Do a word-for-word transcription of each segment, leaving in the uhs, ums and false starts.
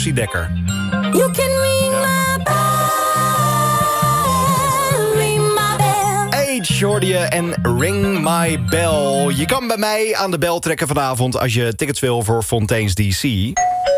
Dekker. You can ring my bell, ring my bell. Age hoorde je en Ring My Bell. Je kan bij mij aan de bel trekken vanavond als je tickets wil voor Fontaine's D C.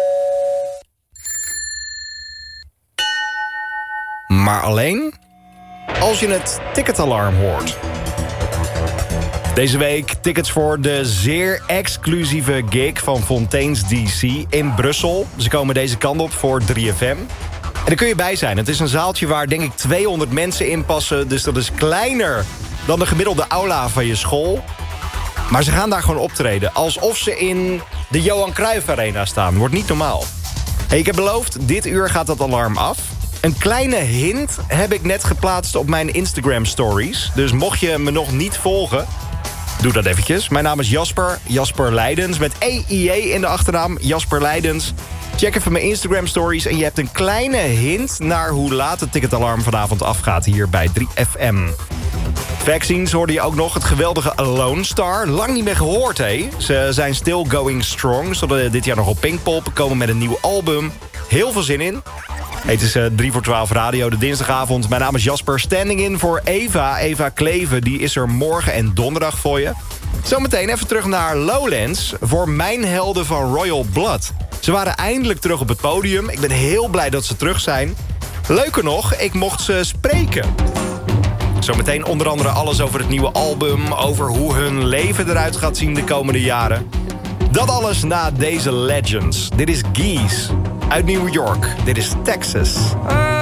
Maar alleen als je het ticketalarm hoort. Deze week tickets voor de zeer exclusieve gig van Fontaine's D C in Brussel. Ze komen deze kant op voor drie F M. En daar kun je bij zijn. Het is een zaaltje waar denk ik tweehonderd mensen in passen. Dus dat is kleiner dan de gemiddelde aula van je school. Maar ze gaan daar gewoon optreden. Alsof ze in de Johan Cruijff Arena staan. Wordt niet normaal. Hey, ik heb beloofd, dit uur gaat dat alarm af. Een kleine hint heb ik net geplaatst op mijn Instagram stories. Dus mocht je me nog niet volgen, doe dat eventjes. Mijn naam is Jasper, Jasper Leidens, met E I E in de achternaam, Jasper Leidens. Check even mijn Instagram stories en je hebt een kleine hint naar hoe laat het ticketalarm vanavond afgaat hier bij drie F M. Vaccines hoorde je ook nog, het geweldige Alone Star. Lang niet meer gehoord, hé. Ze zijn still going strong. Ze zullen dit jaar nog op Pinkpop komen met een nieuw album. Heel veel zin in. Hey, het is uh, drie voor twaalf radio, de dinsdagavond. Mijn naam is Jasper, standing in voor Eva. Eva Kleven, die is er morgen en donderdag voor je. Zometeen even terug naar Lowlands voor mijn helden van Royal Blood. Ze waren eindelijk terug op het podium. Ik ben heel blij dat ze terug zijn. Leuker nog, ik mocht ze spreken. Zometeen onder andere alles over het nieuwe album, over hoe hun leven eruit gaat zien de komende jaren. Dat alles na deze legends. Dit is Geese uit New York. Dit is Texas. Uh.